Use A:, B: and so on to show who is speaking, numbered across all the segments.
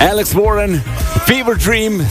A: Alex Warren, Fever Dream.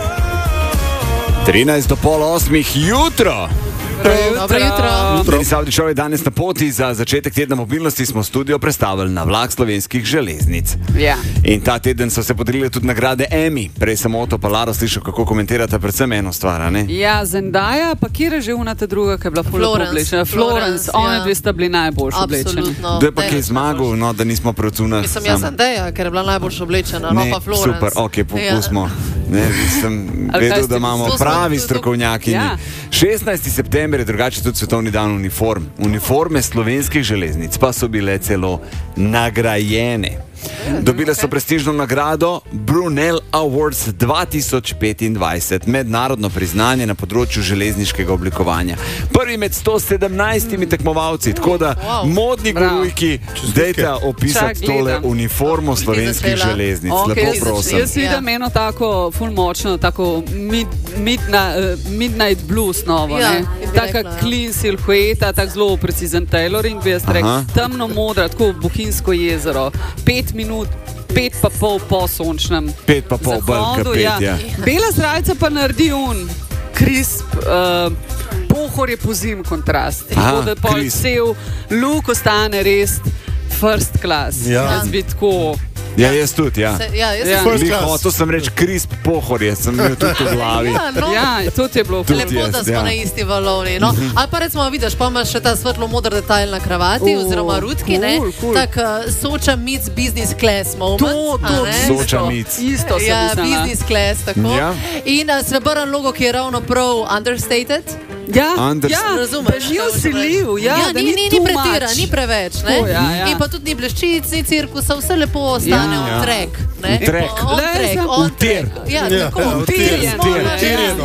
A: 7:13 jutro.
B: Dobro jutro.
A: Denis Avdićev je danes na poti. Za začetek tedna mobilnosti smo studio prestavili na vlak slovenskih železnic.
B: Ja.
A: In ta teden so se podelile tudi nagrade Emmy. Prej sem Oto pa Laro slišal, kako komentirate predvsem eno stvar, ne?
B: Ja, Zendaya, pa kjer je že unata druga, ki je bila fully oblečena? Florence, oni dve sta bili najboljši oblečeni.
A: Kdo je pa kaj zmagal, no, da nismo preračunali?
C: Mislim, jaz Zendaya, ker je bila najboljša oblečena, no pa Florence.
A: Super, ok, popustimo. Ne, sem vedel, da imamo pravi strokovnjaki.
B: Ja.
A: 16. september je drugače tudi svetovni dan uniform. Uniforme slovenskih železnic pa so bile celo nagrajene. Dobile so prestižno nagrado Brunel Awards 2025, mednarodno priznanje na področju železniškega oblikovanja. Prvi med 117 tekmovalci, tako da modni gurujki, dajte opisati tole uniformo slovenskih železnic. Lepo prosim.
B: Jaz vidim eno tako ful močno, tako midnight blues novo, ne? Taka clean silhueta, tak zelo precizen tailoring, bi jaz rekel. Temno modra, tako Bohinjsko jezero. 5 minut, 5,5 po sončnem
A: 5,5
B: zahodu,
A: ja.
B: Bela zrajca pa naredi crisp, pohor je po zim kontrast. Tako da pol cel look ostane res first class. Jaz bi tako...
A: Ja, jaz tudi, ja.
C: To
A: sem reč crisp pohor, jaz sem imel tudi v glavi.
B: Ja, tudi je bilo.
C: Lepo, da smo na isti valovni. No? Ali pa recimo vidiš, pa imaš še ta svetlo-modr detajl na kravati oziroma rutki, ne? Tak Soča meets business class moment.
B: To,
A: Soča meets.
B: Isto sem mislila.
C: Ja, business class, tako. In srebrn logo, ki je ravno prav understated.
B: Ja,
C: razumeš.
B: Ni vsiljiv,
C: ni pretiran, ni preveč, ne? In pa tudi ni bleščic, ni cirkusa, vse lepo ostane on track. On track. Ja, tako.
A: Utirjeno.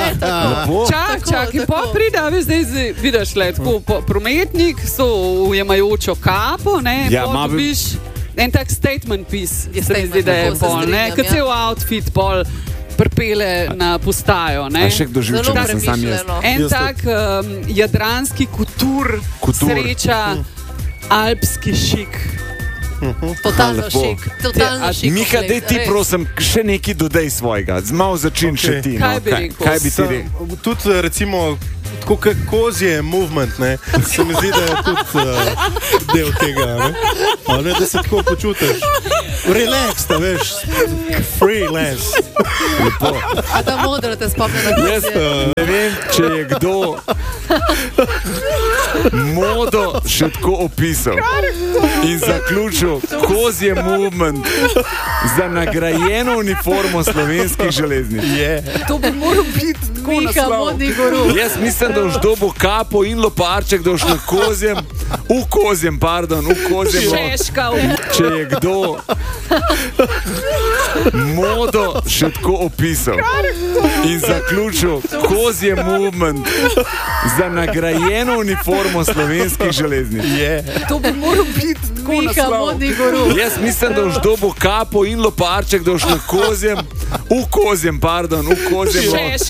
B: Čak, in pa pride, zdaj vidiš le, tako prometnik, so ujemajočo kapo, ne? Pa dobiš en tak statement piece, se mi zdi, da je pol, ne? Kad cel outfit pol pripele na postajo.
A: A še kdo živčen, da sem sam jaz.
B: En tak jadranski kutur sreča alpski šik.
C: Totalno šik.
A: Mika, daj ti prosim še nekaj dodaj svojega. Malo začin še ti.
B: Kaj bi rekel?
A: Kaj bi ti rekel?
D: Tudi recimo tako kot kozje movement, ne? Se mi zdi, da je tudi del tega, ne? Da se tako počutiš. Relax, da veš. Freelance.
A: Lepo.
C: A da modro te spomne na kozje.
A: Jaz ne vem, če je kdo modo še tako opisal in zaključil kozje movement za nagrajeno uniformo slovenskih železnic.
B: To bi moral biti tako naslov.
A: Jaz mislim, da boš dobil kapo in loparček, da boš na kozjem, v kozjem.
B: Češka.
A: Če je kdo modo še tako opisal in zaključil kozje movement za nagrajeno uniformo slovenskih železnic.
B: To bi moral biti tako naslov.
A: Jaz mislim, da boš dobil kapo in loparček, da boš na kozjem, v kozjem.